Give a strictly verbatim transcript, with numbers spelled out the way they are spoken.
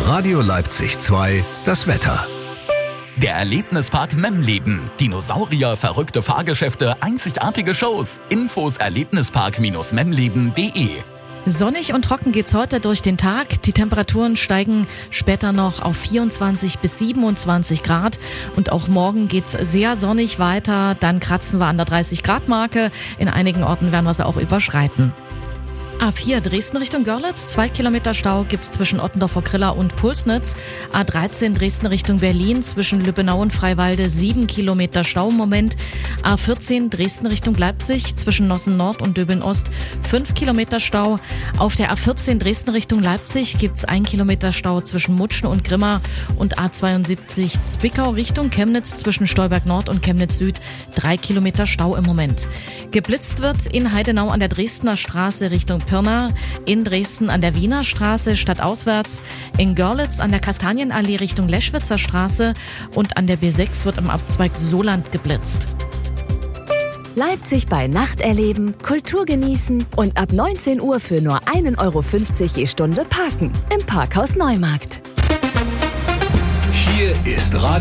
Radio Leipzig zwei, das Wetter. Der Erlebnispark Memleben. Dinosaurier, verrückte Fahrgeschäfte, einzigartige Shows. Infos erlebnispark memleben punkt de. Sonnig und trocken geht's heute durch den Tag. Die Temperaturen steigen später noch auf vierundzwanzig bis siebenundzwanzig Grad. Und auch morgen geht's sehr sonnig weiter. Dann kratzen wir an der dreißig Grad Marke. In einigen Orten werden wir sie auch überschreiten. A vier Dresden Richtung Görlitz, zwei Kilometer Stau gibt's zwischen Ottendorfer Griller und Pulsnitz. A dreizehn Dresden Richtung Berlin, zwischen Lübbenau und Freiwalde, sieben Kilometer Stau im Moment. A vierzehn Dresden Richtung Leipzig, zwischen Nossen Nord und Döbeln Ost, fünf Kilometer Stau. Auf der A vierzehn Dresden Richtung Leipzig gibt's ein Kilometer Stau zwischen Mutschen und Grimma. Und A zweiundsiebzig Zwickau Richtung Chemnitz, zwischen Stolberg Nord und Chemnitz Süd, drei Kilometer Stau im Moment. Geblitzt wird in Heidenau an der Dresdner Straße Richtung Pirna, in Dresden an der Wiener Straße stadtauswärts, in Görlitz an der Kastanienallee Richtung Leschwitzer Straße und an der B sechs wird im Abzweig Soland geblitzt. Leipzig bei Nacht erleben, Kultur genießen und ab neunzehn Uhr für nur ein Euro fünfzig je Stunde parken im Parkhaus Neumarkt. Hier ist Radio